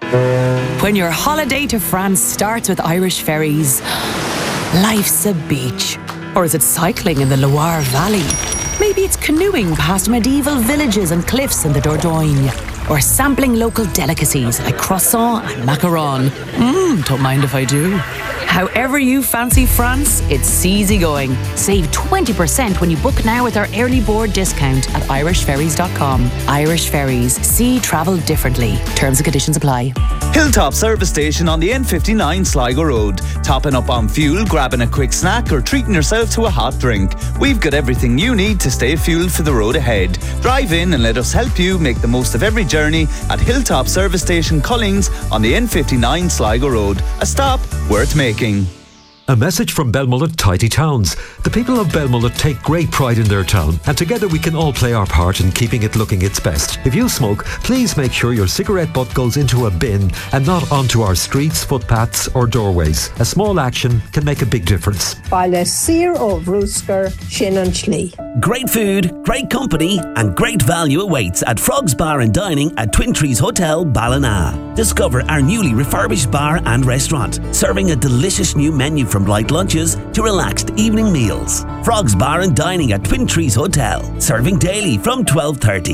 When your holiday to France starts with Irish ferries, life's a beach. Or is it cycling in the Loire Valley? Maybe it's canoeing past medieval villages and cliffs in the Dordogne. Or sampling local delicacies like croissant and macaron. Don't mind if I do. However you fancy France, it's easygoing. Save 20% when you book now with our early board discount at irishferries.com. Irish Ferries. See travel differently. Terms and conditions apply. Hilltop Service Station on the N59 Sligo Road. Topping up on fuel, grabbing a quick snack or treating yourself to a hot drink. We've got everything you need to stay fueled for the road ahead. Drive in and let us help you make the most of every journey at Hilltop Service Station Cullings on the N59 Sligo Road. A stop worth making. A message from Belmullet Tidy Towns. The people of Belmullet take great pride in their town, and together we can all play our part in keeping it looking its best. If you smoke, please make sure your cigarette butt goes into a bin and not onto our streets, footpaths or doorways. A small action can make a big difference. Baile Sir of Roosker, Shin and Schlee. Great food, great company and great value awaits at Frogs Bar and Dining at Twin Trees Hotel, Ballina. Discover our newly refurbished bar and restaurant, serving a delicious new menu from light lunches to relaxed evening meals. Frogs Bar and Dining at Twin Trees Hotel, serving daily from 12:30.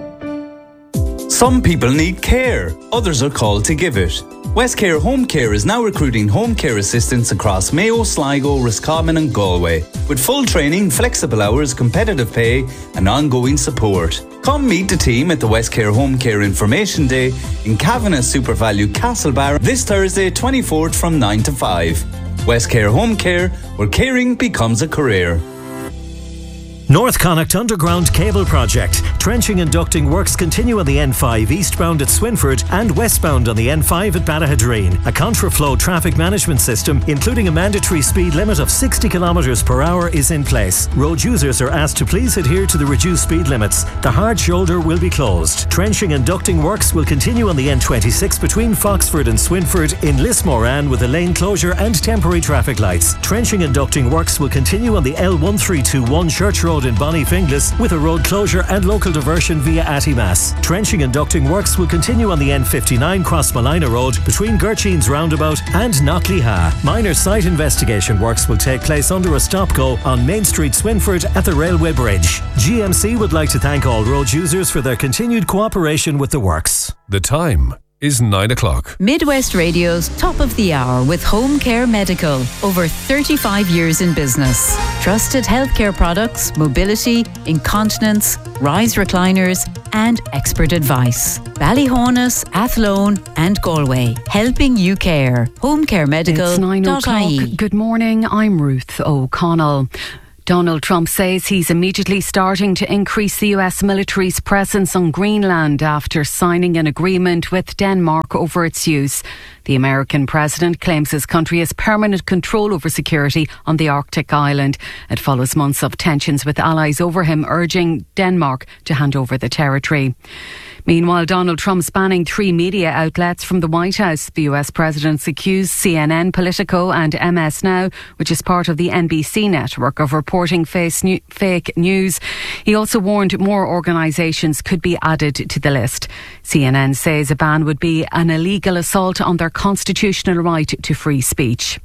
Some people need care, others are called to give it. Westcare Home Care is now recruiting home care assistants across Mayo, Sligo, Roscommon and Galway, with full training, flexible hours, competitive pay and ongoing support. Come meet the team at the Westcare Home Care Information Day in Kavanagh SuperValue Castlebar this Thursday 24th from 9 to 5. Westcare Home Care, where caring becomes a career. North Connacht Underground Cable Project. Trenching and ducting works continue on the N5 eastbound at Swinford and westbound on the N5 at Ballahadreen. A contraflow traffic management system, including a mandatory speed limit of 60 km per hour, is in place. Road users are asked to please adhere to the reduced speed limits. The hard shoulder will be closed. Trenching and ducting works will continue on the N26 between Foxford and Swinford in Lismoran with a lane closure and temporary traffic lights. Trenching and ducting works will continue on the L1321 Church Road in Bonnyfinglas with a road closure and local diversion via Attimass. Trenching and ducting works will continue on the N59 Crossmalina Road between Gertchines Roundabout and Knockleha. Minor site investigation works will take place under a stop-go on Main Street, Swinford at the Railway Bridge. GMC would like to thank all road users for their continued cooperation with the works. The time is 9 o'clock. Midwest Radio's Top of the Hour with Home Care Medical. Over 35 years in business. Trusted healthcare products, mobility, incontinence, rise recliners and expert advice. Ballyhonus, Athlone and Galway. Helping you care. HomeCareMedical.ie. It's 9 o'clock. Good morning, I'm Ruth O'Connell. Donald Trump says he's immediately starting to increase the US military's presence on Greenland after signing an agreement with Denmark over its use. The American president claims his country has permanent control over security on the Arctic island. It follows months of tensions with allies over him urging Denmark to hand over the territory. Meanwhile, Donald Trump's banning 3 media outlets from the White House. The US president's accused CNN, Politico and MS Now, which is part of the NBC network, of reporting fake news. He also warned more organisations could be added to the list. CNN says a ban would be an illegal assault on their constitutional right to free speech.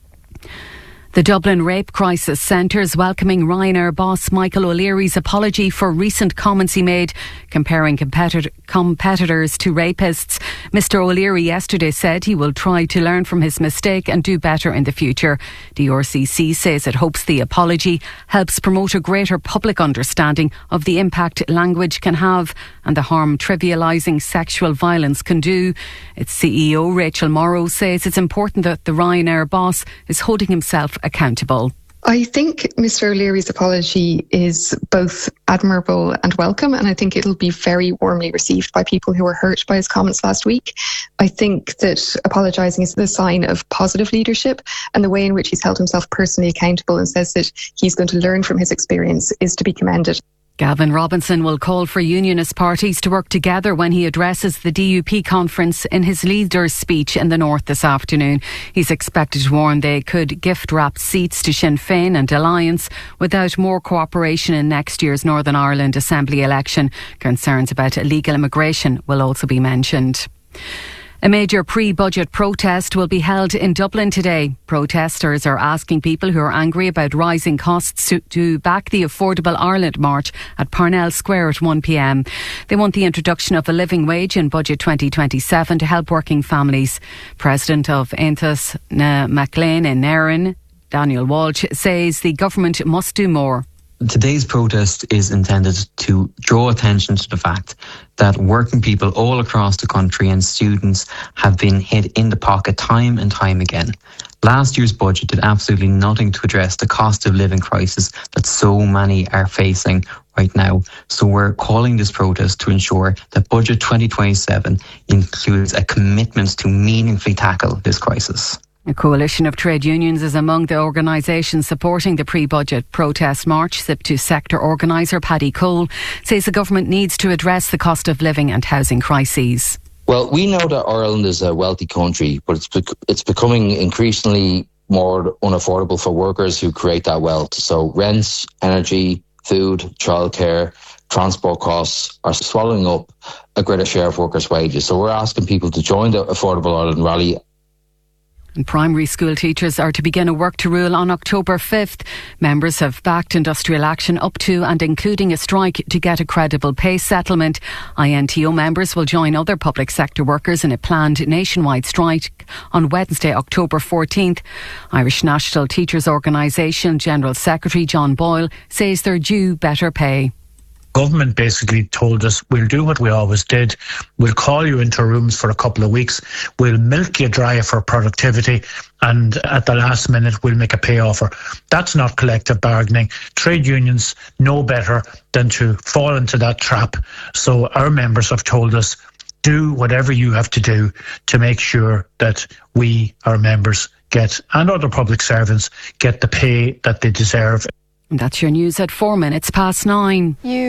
The Dublin Rape Crisis Centre is welcoming Ryanair boss Michael O'Leary's apology for recent comments he made comparing competitors to rapists. Mr O'Leary yesterday said he will try to learn from his mistake and do better in the future. The RCC says it hopes the apology helps promote a greater public understanding of the impact language can have and the harm trivialising sexual violence can do. Its CEO Rachel Morrow says it's important that the Ryanair boss is holding himself accountable. I think Mr O'Leary's apology is both admirable and welcome, and I think it'll be very warmly received by people who were hurt by his comments last week. I think that apologising is the sign of positive leadership, and the way in which he's held himself personally accountable and says that he's going to learn from his experience is to be commended. Gavin Robinson will call for unionist parties to work together when he addresses the DUP conference in his leader's speech in the North this afternoon. He's expected to warn they could gift-wrap seats to Sinn Féin and Alliance without more cooperation in next year's Northern Ireland Assembly election. Concerns about illegal immigration will also be mentioned. A major pre-budget protest will be held in Dublin today. Protesters are asking people who are angry about rising costs to back the Affordable Ireland March at Parnell Square at 1 p.m. They want the introduction of a living wage in Budget 2027 to help working families. President of Aontas na Maclean in Erin, Daniel Walsh, says the government must do more. Today's protest is intended to draw attention to the fact that working people all across the country and students have been hit in the pocket time and time again. Last year's budget did absolutely nothing to address the cost of living crisis that so many are facing right now. So we're calling this protest to ensure that Budget 2027 includes a commitment to meaningfully tackle this crisis. A coalition of trade unions is among the organisations supporting the pre-budget protest march. SIPTU sector organiser Paddy Cole says the government needs to address the cost of living and housing crises. Well, we know that Ireland is a wealthy country, but it's becoming increasingly more unaffordable for workers who create that wealth. So rents, energy, food, childcare, transport costs are swallowing up a greater share of workers' wages. So we're asking people to join the Affordable Ireland rally. And primary school teachers are to begin a work to rule on October 5th. Members have backed industrial action up to and including a strike to get a credible pay settlement. INTO members will join other public sector workers in a planned nationwide strike on Wednesday, October 14th. Irish National Teachers Organisation General Secretary John Boyle says they're due better pay. Government basically told us, we'll do what we always did. We'll call you into rooms for a couple of weeks. We'll milk you dry for productivity. And at the last minute, we'll make a pay offer. That's not collective bargaining. Trade unions know better than to fall into that trap. So our members have told us, do whatever you have to do to make sure that we, our members, get, and other public servants, get the pay that they deserve. And that's your news at 9:04.